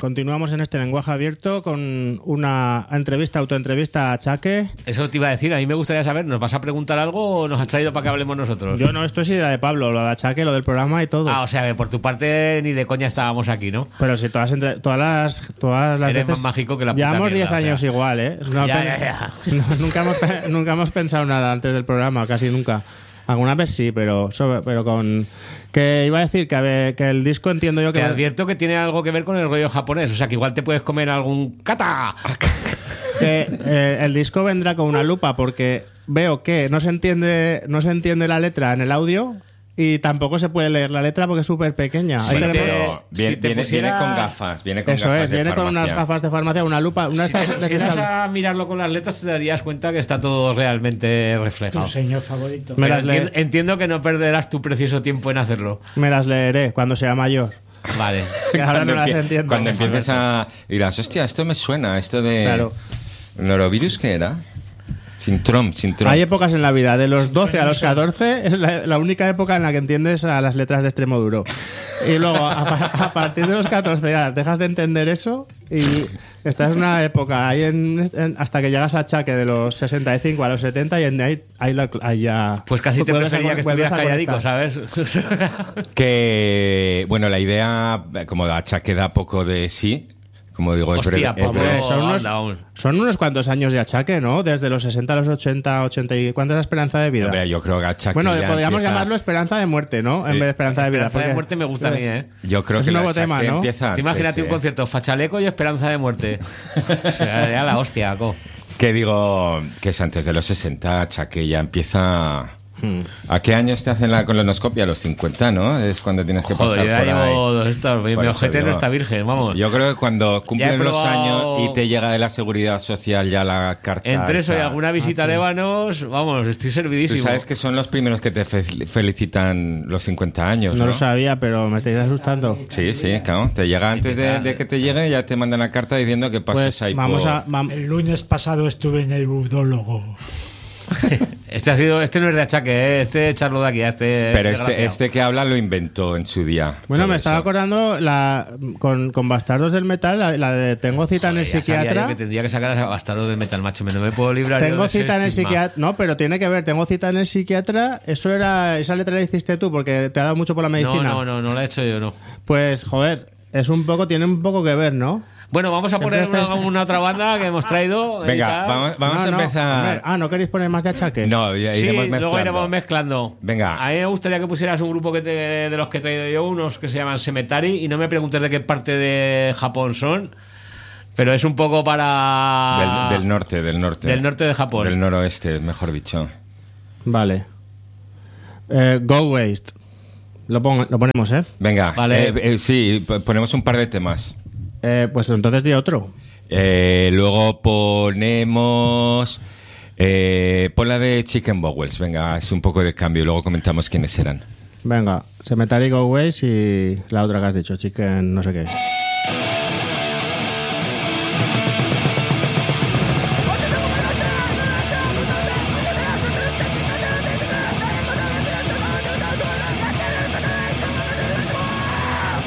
Continuamos en este lenguaje abierto con una autoentrevista a Chaque. Eso te iba a decir, a mí me gustaría saber, ¿nos vas a preguntar algo o nos has traído para que hablemos nosotros? Yo no, esto es idea de Pablo, lo de Achaque, lo del programa y todo. O sea que por tu parte ni de coña estábamos aquí, ¿no? Pero si todas las Eres veces... más mágico que la puta Llevamos mierda, 10 años igual, ¿eh? No, Ya. nunca hemos pensado nada antes del programa, casi nunca. Alguna vez sí, pero con... Que iba a decir que el disco entiendo yo que... Te advierto que tiene algo que ver con el rollo japonés, o sea que igual te puedes comer algún kata. Que el disco vendrá con una lupa porque veo que no se entiende la letra en el audio y tampoco se puede leer la letra porque es súper pequeña. Bueno, tenemos... viene con gafas. Viene con Eso gafas es, de viene con farmacia. unas gafas de farmacia, una lupa... Si te vas a mirarlo con las letras te darías cuenta que está todo realmente reflejado. Tu señor favorito. Me Pero las leer. entiendo que no perderás tu precioso tiempo en hacerlo. Me las leeré cuando sea mayor. Vale. Que ahora no las entiendo. Cuando empieces a... Dirás, hostia, esto me suena, esto de... Claro. ¿Norovirus qué era? Sintrón. Hay épocas en la vida, de los 12 a los 14 es la única época en la que entiendes a las letras de extremo duro. Y luego, a partir de los 14 ya dejas de entender eso y estás en una época ahí hasta que llegas a Chaque de los 65 a los 70 y ahí ya... Pues casi te vuelves prefería que vuelves estuvieras a calladico, conectar. ¿sabes? Que, bueno, la idea, como Achaque da poco de sí, como digo, Hostia, es breve. Pablo. Son unos cuantos años de Achaque, ¿no? Desde los 60 a los 80 y... ¿Cuánto es la esperanza de vida? Hombre, yo creo que Achaque Bueno, ya podríamos empieza... llamarlo esperanza de muerte, ¿no? En vez de esperanza de vida. Esperanza de porque- muerte me gusta a mí, ¿eh? Yo creo Es que un nuevo Achaque tema, ¿no? empieza Te imagínate antes, un concierto, Fachaleco y Esperanza de muerte. O sea, ya la hostia, co. Que digo que es antes de los 60, Achaque ya empieza... ¿A qué años te hacen la colonoscopia? A los 50, ¿no? Es cuando tienes que Joder, pasar yo ya por ahí. llevo dos estos. Mi Por eso ojete no digo, está virgen, vamos. Yo creo que cuando cumplen los probado- años y te llega de la Seguridad Social ya la carta... Entre eso y esa- alguna visita a Lébanos, vamos, estoy Tú servidísimo. sabes que son los primeros que te felicitan los 50 años, No ¿no? lo sabía, pero me estáis asustando. Sí, claro. Te llega antes de que te llegue, ya te mandan la carta diciendo que pases Pues ahí vamos por... a... El lunes pasado estuve en el budólogo. Este no es de Achaque, ¿eh? Este echarlo de aquí a este. Pero desgraciado. este que habla lo inventó en su día. Bueno, todo me estaba eso. acordando con Bastardos del Metal, la de Tengo cita en el Joder, ya sabía yo psiquiatra. que tendría que sacar a Bastardo del Metal, macho. No me puedo librar. yo Tengo de ese cita en el estigma. psiquiatra. No, pero tiene que ver. Tengo cita en el psiquiatra. Esa letra la hiciste tú porque te ha dado mucho por la medicina. No la he hecho yo, no. Pues, joder, tiene un poco que ver, ¿no? Bueno, vamos a poner Siempre estáis- una otra banda que hemos traído. y Venga, tal. vamos a No, empezar... hombre. ¿No queréis poner más de Achaque? No, ya Sí, iremos luego mezclando. iremos mezclando. Venga. A mí me gustaría que pusieras un grupo de los que he traído yo, unos que se llaman Semetari, y no me preguntes de qué parte de Japón son, pero es un poco para... Del norte. Del norte de Japón. Del noroeste, mejor dicho. Vale. Go Waste. Lo ponemos, ¿eh? Venga, Vale. sí, ponemos un par de temas. Pues entonces di otro. Luego ponemos... pon la de Chicken Bowels. Venga, es un poco de cambio y luego comentamos quiénes eran. Venga, Cemetery Go Waste y la otra que has dicho, Chicken no sé qué.